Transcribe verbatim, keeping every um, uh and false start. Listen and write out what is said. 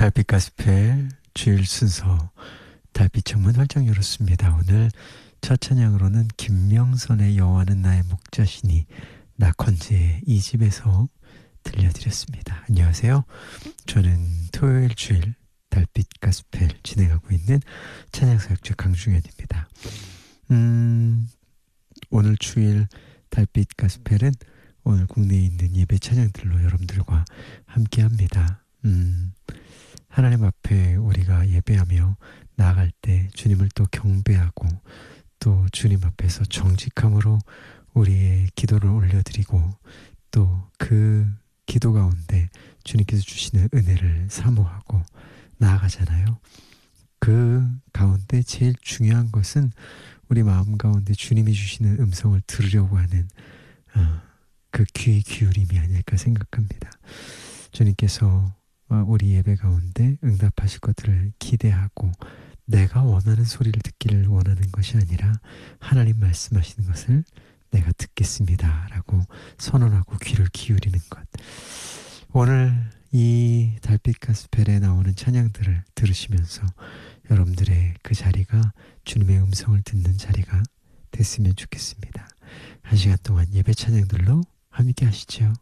달빛 가스펠 주일 순서 달빛 창문 활짝 열었습니다. 오늘 첫 찬양으로는 김명선의 여호와는 나의 목자시니 낙헌제의 이 집에서 들려드렸습니다. 안녕하세요. 저는 토요일 주일 달빛 가스펠 진행하고 있는 찬양사역자 강중현입니다. 음, 오늘 주일 달빛 가스펠은 오늘 국내에 있는 예배 찬양들로 여러분들과 함께합니다. 음, 하나님 앞에 우리가 예배하며 나아갈 때 주님을 또 경배하고 또 주님 앞에서 정직함으로 우리의 기도를 올려드리고 또 그 기도 가운데 주님께서 주시는 은혜를 사모하고 나아가잖아요. 그 가운데 제일 중요한 것은 우리 마음 가운데 주님이 주시는 음성을 들으려고 하는 어, 그 귀의 기울임이 아닐까 생각합니다. 주님께서 우리 예배 가운데 응답하실 것들을 기대하고 내가 원하는 소리를 듣기를 원하는 것이 아니라 하나님 말씀하시는 것을 내가 듣겠습니다 라고 선언하고 귀를 기울이는 것. 오늘 이 달빛 가스펠에 나오는 찬양들을 들으시면서 여러분들의 그 자리가 주님의 음성을 듣는 자리가 됐으면 좋겠습니다. 한 시간 동안 예배 찬양들로 함께 하시죠.